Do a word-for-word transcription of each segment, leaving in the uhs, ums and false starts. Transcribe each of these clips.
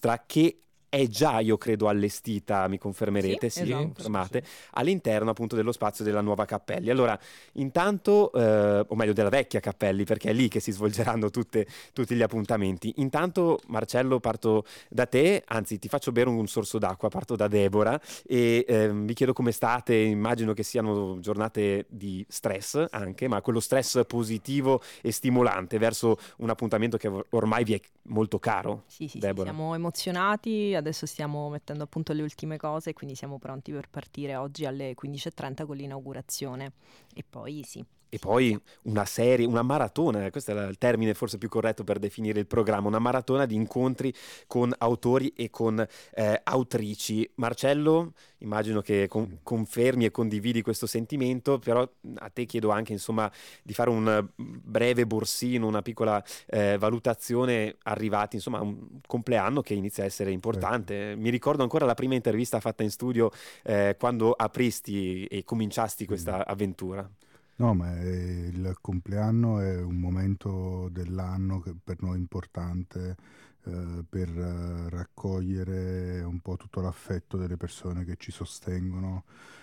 mostra che è già, io credo, allestita, mi confermerete, sì, Sì, esatto. confermate, Sì, sì. all'interno appunto dello spazio della nuova Cappelli. Allora, intanto, eh, o meglio della vecchia Cappelli, perché è lì che si svolgeranno tutte, tutti gli appuntamenti. Intanto, Marcello, parto da te, anzi ti faccio bere un sorso d'acqua, parto da Deborah e eh, vi chiedo come state. Immagino che siano giornate di stress anche, ma quello stress positivo e stimolante verso un appuntamento che ormai vi è molto caro. Sì, sì, sì, Deborah. siamo emozionati, adesso stiamo mettendo a punto le ultime cose, quindi siamo pronti per partire oggi alle quindici e trenta con l'inaugurazione e poi sì. E sì, poi siamo- una serie, una maratona, questo è il termine forse più corretto per definire il programma, una maratona di incontri con autori e con eh, autrici. Marcello, immagino che con- confermi e condividi questo sentimento, però a te chiedo anche insomma di fare un breve borsino, una piccola eh, valutazione arrivati insomma a un compleanno che inizia a essere importante. Mi ricordo ancora la prima intervista fatta in studio eh, quando apristi e cominciasti questa avventura. No, ma è- il compleanno è un momento dell'anno che per noi è importante eh, per eh, raccogliere un po' tutto l'affetto delle persone che ci sostengono,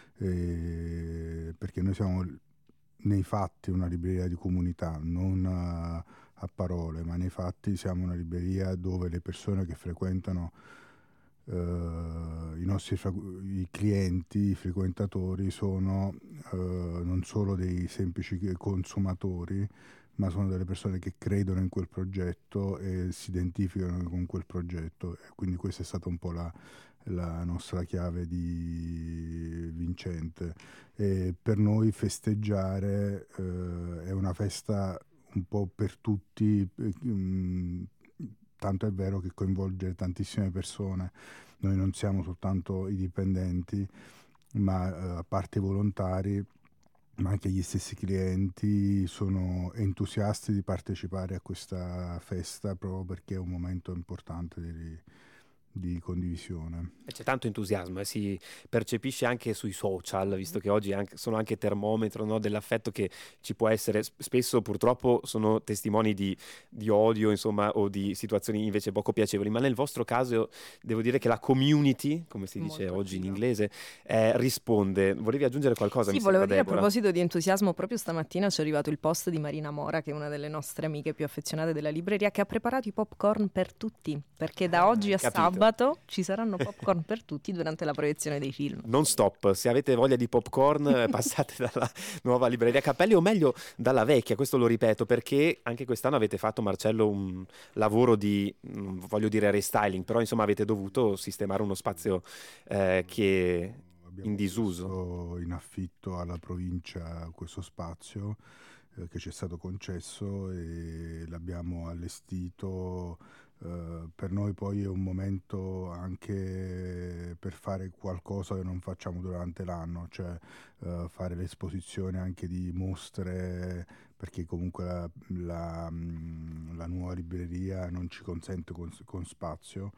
eh, perché noi siamo nei fatti una libreria di comunità, non a, a parole, ma nei fatti siamo una libreria dove le persone che frequentano Uh, i nostri i clienti, i frequentatori sono uh, non solo dei semplici consumatori, ma sono delle persone che credono in quel progetto e si identificano con quel progetto, e quindi questa è stata un po' la, la nostra chiave di vincente. E per noi festeggiare uh, è una festa un po' per tutti, um, tanto è vero che coinvolge tantissime persone. Noi non siamo soltanto i dipendenti, ma eh, a parte i volontari, ma anche gli stessi clienti sono entusiasti di partecipare a questa festa proprio perché è un momento importante di, di condivisione. E c'è tanto entusiasmo, eh, si percepisce anche sui social, visto che oggi anche, sono anche termometro, no, dell'affetto che ci può essere. S- spesso purtroppo sono testimoni di, di odio, insomma, o di situazioni invece poco piacevoli, ma nel vostro caso devo dire che la community, come si dice Molto oggi in attiva. inglese, eh, risponde. Volevi aggiungere qualcosa, Sì, mi volevo sembra, dire a Deborah? proposito di entusiasmo, proprio stamattina ci è arrivato il post di Marina Mora, che è una delle nostre amiche più affezionate della libreria, che ha preparato i popcorn per tutti, perché da Ah, oggi a capito. sabato ci saranno popcorn per tutti durante la proiezione dei film. Non stop, se avete voglia di popcorn eh, passate dalla nuova libreria Cappelli, o meglio dalla vecchia, questo lo ripeto perché anche quest'anno avete fatto, Marcello, un lavoro di, non voglio dire restyling, però insomma avete dovuto sistemare uno spazio eh, che Abbiamo in disuso. messo in affitto alla provincia questo spazio eh, che ci è stato concesso e l'abbiamo allestito. Uh, per noi poi è un momento anche per fare qualcosa che non facciamo durante l'anno, cioè uh, fare l'esposizione anche di mostre, perché comunque la, la, la nuova libreria non ci consente con, con spazio.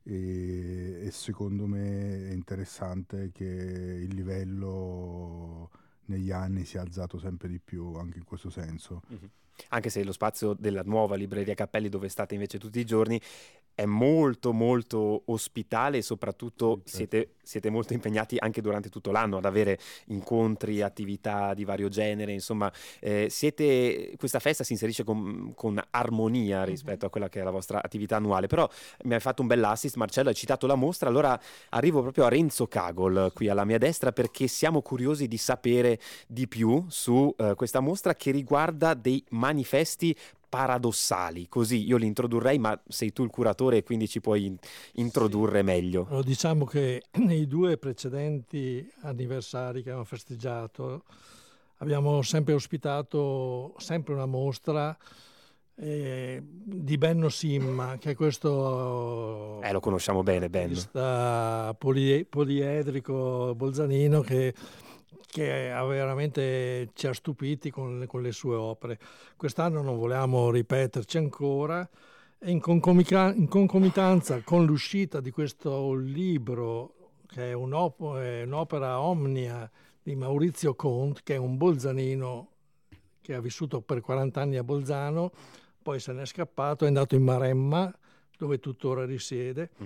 E, e secondo me è interessante che il livello negli anni si è alzato sempre di più anche in questo senso. Mm-hmm. Anche se lo spazio della nuova libreria Cappelli, dove state invece tutti i giorni, è molto molto ospitale e soprattutto Sì, certo. siete, siete molto impegnati anche durante tutto l'anno ad avere incontri, attività di vario genere, insomma eh, siete, questa festa si inserisce con, con armonia rispetto a quella che è la vostra attività annuale. Però mi hai fatto un bell'assist, Marcello, hai citato la mostra, allora arrivo proprio a Renzo Cagol qui alla mia destra perché siamo curiosi di sapere di più su eh, questa mostra che riguarda dei manifesti paradossali, così io li introdurrei, ma sei tu il curatore e quindi ci puoi in- introdurre Sì. meglio. Allora, diciamo che nei due precedenti anniversari che abbiamo festeggiato abbiamo sempre ospitato sempre una mostra eh, di Benno Simma, che è questo Eh, lo conosciamo bene, Benno. artista poli- poliedrico bolzanino che che ha veramente ci ha stupiti con le, con le sue opere. Quest'anno non volevamo ripeterci ancora e in, concomica- in concomitanza con l'uscita di questo libro che è, un'op- è un'opera omnia di Maurizio Conte, che è un bolzanino che ha vissuto per quaranta anni a Bolzano, poi se n'è scappato, è andato in Maremma dove tuttora risiede